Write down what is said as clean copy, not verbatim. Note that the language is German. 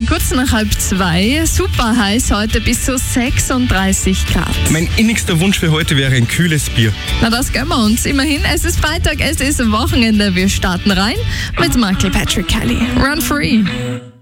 kurz nach 1:30. Super heiß heute, bis zu 36 Grad. Mein innigster Wunsch für heute wäre ein kühles Bier. Na, das gönnen wir uns. Immerhin, es ist Freitag, es ist Wochenende. Wir starten rein mit Michael Patrick Kelly. Run Free.